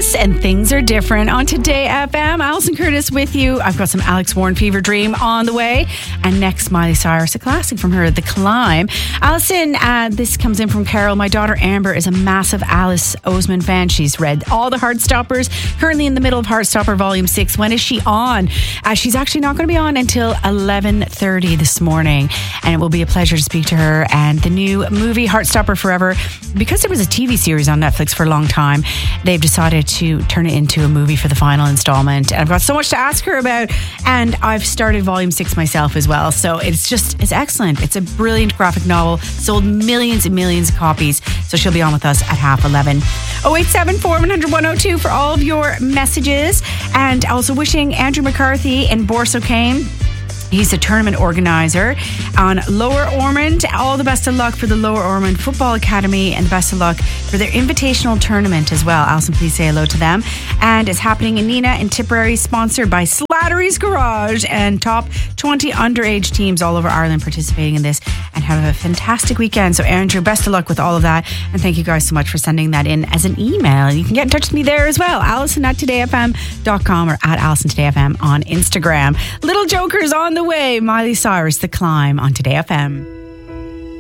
Curtis, and things are different on Today FM. Alison Curtis with you. I've got some Alex Warren Fever Dream on the way. And next, Miley Cyrus, a classic from her, The Climb. Alison, this comes in from Carol. My daughter Amber is a massive Alice Oseman fan. She's read all the Heartstoppers, currently in the middle of Heartstopper Volume 6. When is she on? She's actually not going to be on until 11:30 this morning. And it will be a pleasure to speak to her. And the new movie, Heartstopper Forever, because there was a TV series on Netflix for a long time, they've decided to turn it into a movie for the final installment. And I've got so much to ask her about, and I've started Volume 6 myself as well. So it's excellent. It's a brilliant graphic novel, sold millions and millions of copies. So she'll be on with us at 11:30. 0874 100 102 for all of your messages. And also wishing Andrew McCarthy in Borso Kane. He's a tournament organizer on Lower Ormond. All the best of luck for the Lower Ormond Football Academy, and the best of luck for their invitational tournament as well. Alison, please say hello to them. And it's happening in Neenah in Tipperary, sponsored by Slattery's Garage, and top 20 underage teams all over Ireland participating in this, and have a fantastic weekend. So Andrew, best of luck with all of that, and thank you guys so much for sending that in as an email. You can get in touch with me there as well. Alison@todayfm.com or at AlisonTodayFM on Instagram. Little Jokers on the way. Miley Cyrus, The Climb on Today FM.